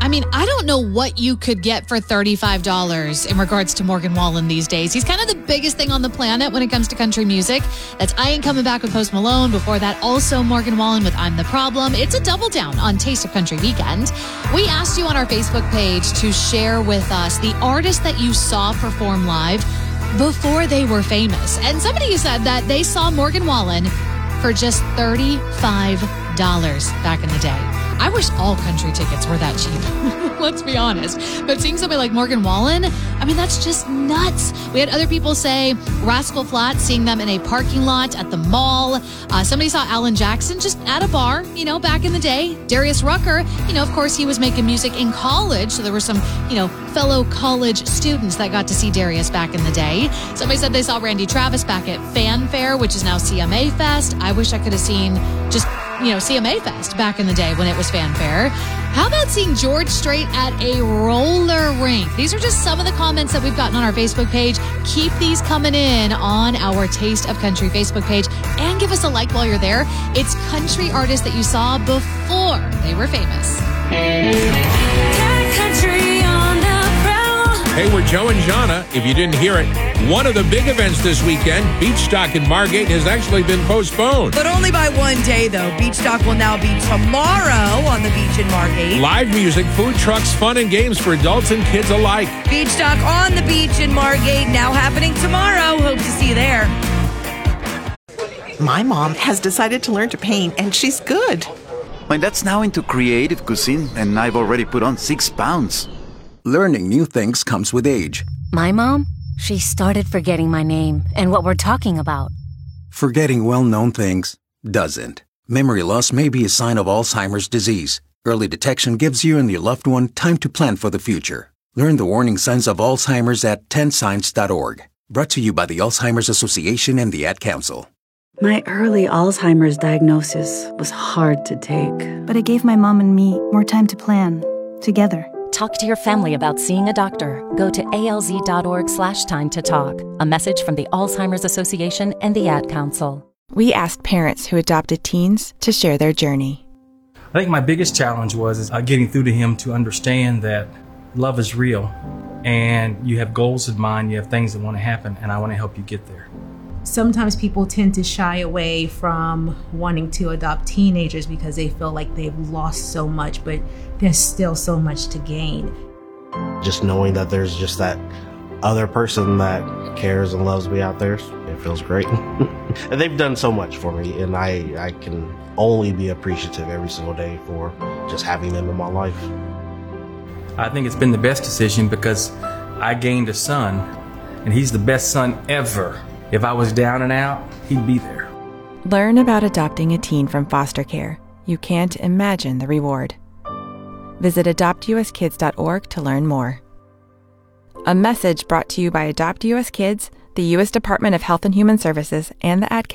I mean, I don't know what you could get for $35 in regards to Morgan Wallen these days. He's kind of the biggest thing on the planet when it comes to country music. That's I Ain't Coming Back with Post Malone. Before that, also Morgan Wallen with I'm the Problem. It's a double down on Taste of Country Weekend. We asked you on our Facebook page to share with us the artist that you saw perform live before they were famous. And somebody said that they saw Morgan Wallen for just $35 back in the day. I wish all country tickets were that cheap. Let's be honest. But seeing somebody like Morgan Wallen, I mean, that's just nuts. We had other people say Rascal Flatts, seeing them in a parking lot at the mall. Somebody saw Alan Jackson just at a bar, back in the day. Darius Rucker, of course, he was making music in college. So there were some, fellow college students that got to see Darius back in the day. Somebody said they saw Randy Travis back at Fanfare, which is now CMA Fest. I wish I could have seen just CMA Fest back in the day when it was Fanfare. How about seeing George Strait at a roller rink? These are just some of the comments that we've gotten on our Facebook page. Keep these coming in on our Taste of Country Facebook page and give us a like while you're there. It's country artists that you saw before they were famous. Hey, we're Joe and Jana. If you didn't hear it, one of the big events this weekend, Beachstock in Margate, has actually been postponed. But only by one day, though. Beachstock will now be tomorrow on the beach in Margate. Live music, food trucks, fun and games for adults and kids alike. Beachstock on the beach in Margate, now happening tomorrow. Hope to see you there. My mom has decided to learn to paint, and she's good. My dad's now into creative cuisine, and I've already put on 6 pounds. Learning new things comes with age. My mom, she started forgetting my name and what we're talking about. Forgetting well-known things doesn't. Memory loss may be a sign of Alzheimer's disease. Early detection gives you and your loved one time to plan for the future. Learn the warning signs of Alzheimer's at 10signs.org. Brought to you by the Alzheimer's Association and the Ad Council. My early Alzheimer's diagnosis was hard to take, but it gave my mom and me more time to plan together. Talk to your family about seeing a doctor. Go to alz.org/time to talk. A message from the Alzheimer's Association and the Ad Council. We asked parents who adopted teens to share their journey. I think my biggest challenge was getting through to him to understand that love is real and you have goals in mind, you have things that want to happen, and I want to help you get there. Sometimes people tend to shy away from wanting to adopt teenagers because they feel like they've lost so much, but there's still so much to gain. Just knowing that there's just that other person that cares and loves me out there, it feels great. And they've done so much for me, and I can only be appreciative every single day for just having them in my life. I think it's been the best decision because I gained a son, and he's the best son ever. If I was down and out, he'd be there. Learn about adopting a teen from foster care. You can't imagine the reward. Visit adoptuskids.org to learn more. A message brought to you by Adopt US Kids, the U.S. Department of Health and Human Services, and the Ad Council.